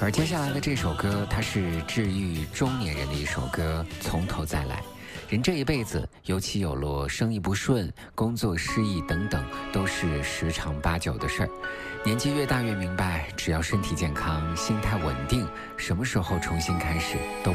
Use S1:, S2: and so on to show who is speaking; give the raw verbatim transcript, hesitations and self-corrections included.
S1: 而接下来的这首歌，它是治愈中年人的一首歌，从头再来。人这一辈子有起有落，生意不顺，工作失意等等，都是十常八九的事儿。年纪越大越明白，只要身体健康，心态稳定，什么时候重新开始都